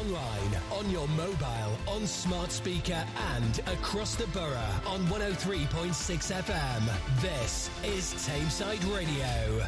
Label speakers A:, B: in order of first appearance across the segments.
A: online, on your mobile, on smart speaker and across the borough on 103.6 FM. This is Tameside Radio.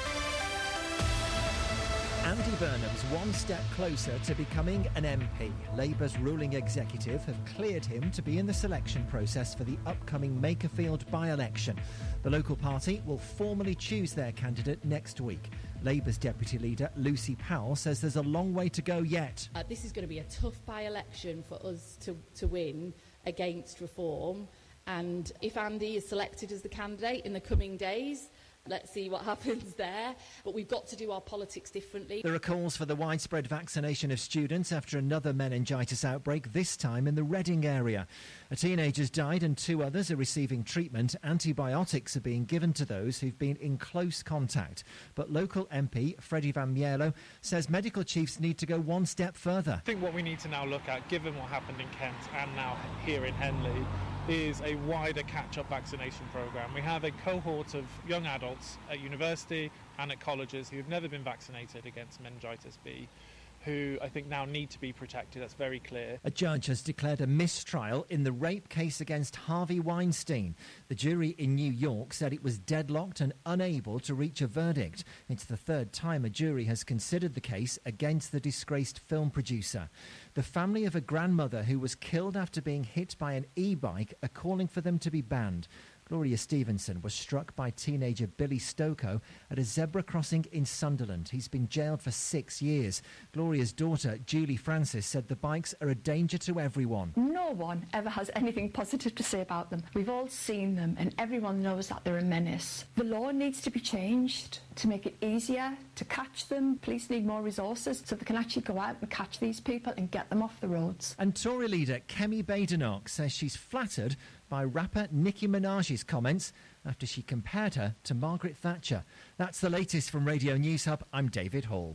B: Andy Burnham's one step closer to becoming an MP. Labour's ruling executive have cleared him to be in the selection process for the upcoming Makerfield by-election. The local party will formally choose their candidate next week. Labour's deputy leader, Lucy Powell, says there's a long way to go yet.
C: This is going to be a tough by-election for us to win against Reform. And if Andy is selected as the candidate in the coming days, let's see what happens there. But we've got to do our politics differently.
B: There are calls for the widespread vaccination of students after another meningitis outbreak, this time in the Reading area. A teenager's died and 2 others are receiving treatment. Antibiotics are being given to those who've been in close contact. But local MP Freddie Van Mierlo says medical chiefs need to go one step further.
D: I think what we need to now look at, given what happened in Kent and now here in Henley, is a wider catch-up vaccination programme. We have a cohort of young adults at university and at colleges who have never been vaccinated against meningitis B, who I think now need to be protected. That's very clear.
B: A judge has declared a mistrial in the rape case against Harvey Weinstein. The jury in New York said it was deadlocked and unable to reach a verdict. It's the third time a jury has considered the case against the disgraced film producer. The family of a grandmother who was killed after being hit by an e-bike are calling for them to be banned. Gloria Stevenson was struck by teenager Billy Stokoe at a zebra crossing in Sunderland. He's been jailed for 6 years. Gloria's daughter, Julie Francis, said the bikes are a danger to everyone.
E: No one ever has anything positive to say about them. We've all seen them and everyone knows that they're a menace. The law needs to be changed to make it easier to catch them. Police need more resources so they can actually go out and catch these people and get them off the roads.
B: And Tory leader Kemi Badenoch says she's flattered by rapper Nicki Minaj's comments after she compared her to Margaret Thatcher. That's the latest from Radio News Hub. I'm David Hall.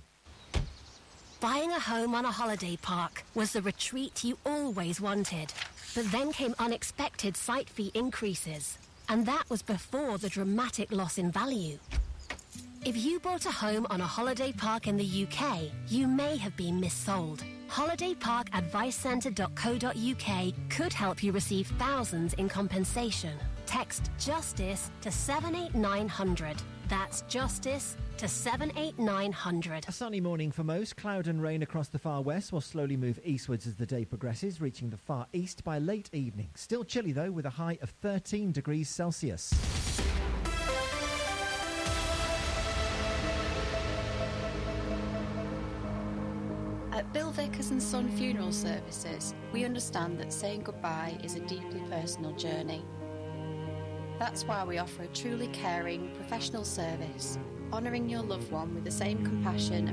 F: Buying a home on a holiday park was the retreat you always wanted. But then came unexpected site fee increases. And that was before the dramatic loss in value. If you bought a home on a holiday park in the UK, you may have been missold. holidayparkadvicecentre.co.uk could help you receive thousands in compensation. Text JUSTICE to 78900. That's JUSTICE to 78900.
B: A sunny morning for most. Cloud and rain across the far west will slowly move eastwards as the day progresses, reaching the far east by late evening. Still chilly though, with a high of 13 degrees Celsius.
G: At Bill Vickers and Son Funeral Services, we understand that saying goodbye is a deeply personal journey. That's why we offer a truly caring, professional service, honouring your loved one with the same compassion